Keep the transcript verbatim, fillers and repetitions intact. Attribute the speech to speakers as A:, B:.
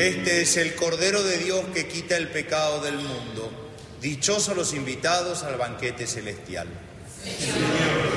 A: Este es el Cordero de Dios que quita el pecado del mundo. Dichosos los invitados al banquete celestial.
B: Señor,